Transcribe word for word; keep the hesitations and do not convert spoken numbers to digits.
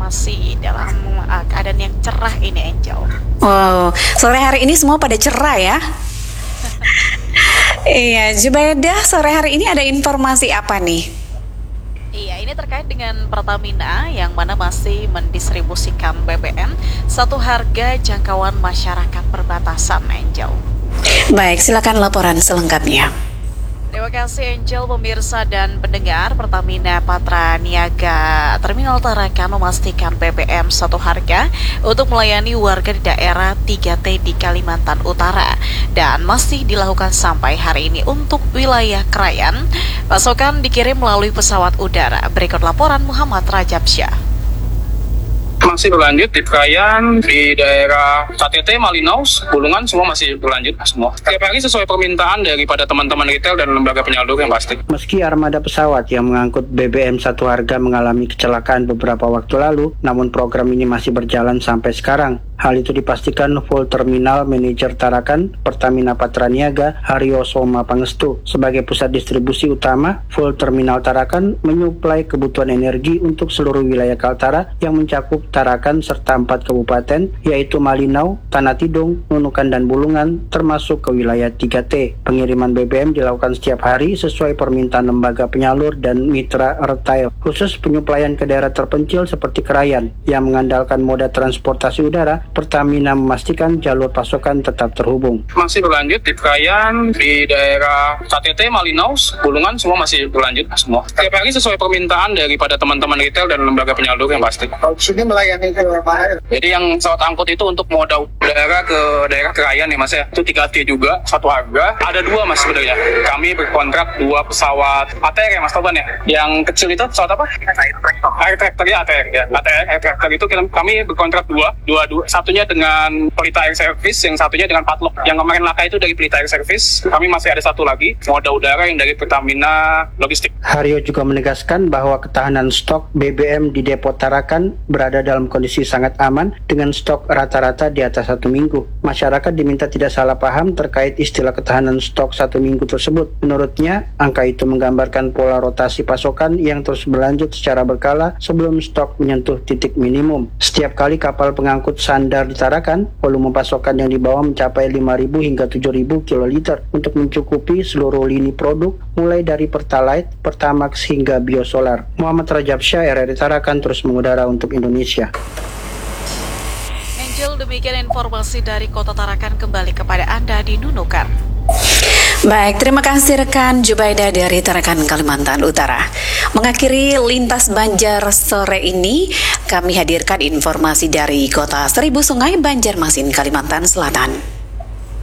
masih dalam uh, keadaan yang cerah ini, Angel. Wow, sore hari ini semua pada cerah ya. Iya, Jubaidah, sore hari ini ada informasi apa nih? Iya, ini terkait dengan Pertamina yang mana masih mendistribusikan B B M satu harga jangkauan masyarakat perbatasan, Angel. Baik, silakan laporan selengkapnya. Terima kasih Angel, pemirsa dan pendengar. Pertamina Patra Niaga Terminal Tarakan memastikan B B M satu harga untuk melayani warga di daerah tiga T di Kalimantan Utara dan masih dilakukan sampai hari ini untuk wilayah Krayan. Pasokan dikirim melalui pesawat udara. Berikut laporan Muhammad Rajab Syah. Masih berlanjut di Krayan, di daerah K T T, Malinaus, Bulungan, semua masih berlanjut semua. Setiap hari sesuai permintaan daripada teman-teman retail dan lembaga penyalur yang pasti. Meski armada pesawat yang mengangkut B B M satu harga mengalami kecelakaan beberapa waktu lalu, namun program ini masih berjalan sampai sekarang. Hal itu dipastikan Full Terminal Manager Tarakan, Pertamina Patra Niaga, Haryo Soma Pangestu. Sebagai pusat distribusi utama, Full Terminal Tarakan menyuplai kebutuhan energi untuk seluruh wilayah Kaltara yang mencakup Tarakan serta empat kabupaten, yaitu Malinau, Tanah Tidung, Nunukan, dan Bulungan, termasuk ke wilayah tiga T. Pengiriman B B M dilakukan setiap hari sesuai permintaan lembaga penyalur dan mitra retail. Khusus penyuplaian ke daerah terpencil seperti Krayan, yang mengandalkan moda transportasi udara, Pertamina memastikan jalur pasokan tetap terhubung. Masih berlanjut di Krayan, di daerah K T T, Malinaus, Bulungan, semua masih berlanjut semua. Setiap hari sesuai permintaan daripada teman-teman retail dan lembaga penyalur yang pasti. Sini melayani ke mana? Jadi yang pesawat angkut itu untuk moda udara ke daerah Krayan ya Mas ya. Itu tiga T juga, satu harga. Ada dua Mas sebenarnya. Kami berkontrak dua pesawat A T R ya Mas Toban ya. Yang kecil itu pesawat apa? Air Tractor ya, A T R ya. A T R Air Tractor itu kami berkontrak dua, dua, dua. Satunya dengan Pelita Air Service, yang satunya dengan Patlok. Yang kemarin laka itu dari Pelita Air Service. Kami masih ada satu lagi, moda udara yang dari Pertamina Logistik. Haryo juga menegaskan bahwa ketahanan stok B B M di depo Tarakan berada dalam kondisi sangat aman dengan stok rata-rata di atas satu minggu. Masyarakat diminta tidak salah paham terkait istilah ketahanan stok satu minggu tersebut. Menurutnya, angka itu menggambarkan pola rotasi pasokan yang terus berlanjut secara berkala sebelum stok menyentuh titik minimum. Setiap kali kapal pengangkut sandar di Tarakan, volume pasokan yang dibawa mencapai lima ribu hingga tujuh ribu kiloliter untuk mencukupi seluruh lini produk mulai dari Pertalite, Pertamax hingga Biosolar. Muhammad Rajab Syah, R R I Tarakan, terus mengudara untuk Indonesia. Angel, demikian informasi dari Kota Tarakan, kembali kepada Anda di Nunukan. Baik, terima kasih rekan Jubaidah dari Tarakan, Kalimantan Utara. Mengakhiri Lintas Banjar sore ini, kami hadirkan informasi dari Kota Seribu Sungai, Banjarmasin, Kalimantan Selatan.